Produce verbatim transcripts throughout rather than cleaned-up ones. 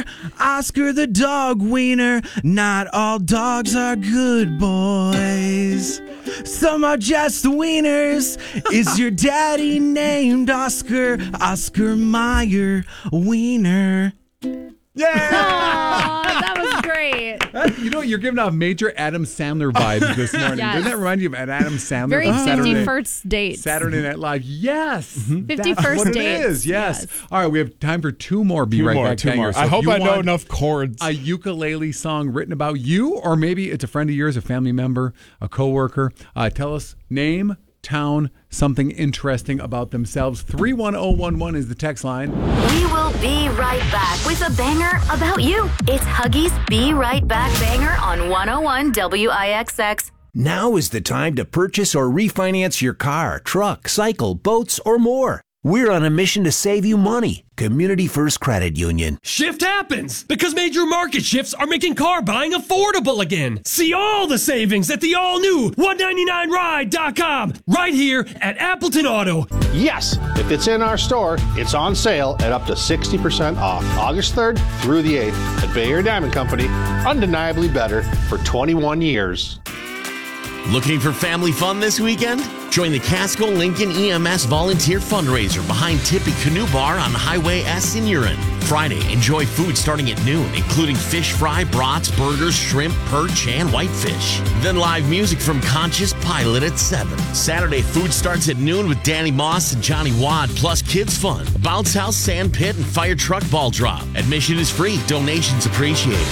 Oscar the dog wiener. Not all dogs are good boys. Some are just wieners. Is your daddy named Oscar? Oscar Mayer Wiener. Yeah! Aw, that was great. That, you know, you're giving off major Adam Sandler vibes this morning. Yes. Doesn't that remind you of an Adam Sandler? Very from Saturday, fifty-first dates. Saturday Night Live. Yes. Mm-hmm. That's fifty-first what dates. it is. Yes. Yes. All right, we have time for two more. Be Two right more, back. two Banger. more. So I if hope you I know want enough chords. A ukulele song written about you, or maybe it's a friend of yours, a family member, a coworker. Uh, tell us name, town, something interesting about themselves. three one zero one one is the text line. We will be right back with a banger about you. It's Huggies Be Right Back Banger on one oh one W I X X. Now is the time to purchase or refinance your car, truck, cycle, boats, or more. We're on a mission to save you money. Community First Credit Union. Shift happens because major market shifts are making car buying affordable again. See all the savings at the all-new one ninety-nine ride dot com right here at Appleton Auto. Yes, if it's in our store, it's on sale at up to sixty percent off August third through the eighth at Bayer Diamond Company. Undeniably better for twenty-one years. Looking for family fun this weekend? Join the Casco Lincoln E M S Volunteer Fundraiser behind Tippy Canoe Bar on Highway S in Urin. Friday, enjoy food starting at noon, including fish fry, brats, burgers, shrimp, perch, and whitefish. Then live music from Conscious Pilot at seven. Saturday, food starts at noon with Danny Moss and Johnny Wad, plus kids fun, bounce house, sand pit, and fire truck ball drop. Admission is free. Donations appreciated.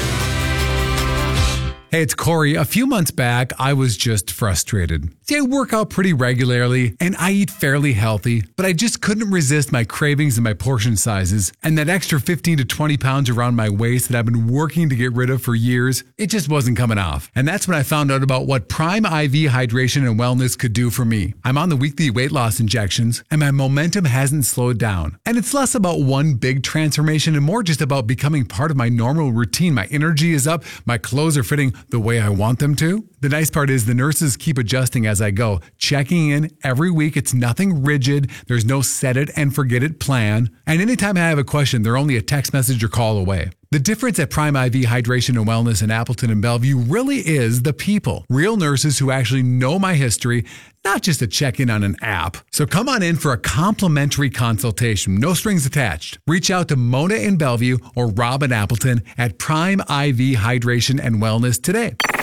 Hey, it's Corey. A few months back, I was just frustrated. See, I work out pretty regularly and I eat fairly healthy, but I just couldn't resist my cravings and my portion sizes. And that extra fifteen to twenty pounds around my waist that I've been working to get rid of for years, it just wasn't coming off. And that's when I found out about what Prime I V Hydration and Wellness could do for me. I'm on the weekly weight loss injections and my momentum hasn't slowed down. And it's less about one big transformation and more just about becoming part of my normal routine. My energy is up, my clothes are fitting the way I want them to. The nice part is the nurses keep adjusting as I go, checking in every week. It's nothing rigid. There's no set it and forget it plan. And anytime I have a question, they're only a text message or call away. The difference at Prime I V Hydration and Wellness in Appleton and Bellevue really is the people. Real nurses who actually know my history, not just a check-in on an app. So come on in for a complimentary consultation, no strings attached. Reach out to Mona in Bellevue or Rob in Appleton at Prime I V Hydration and Wellness today.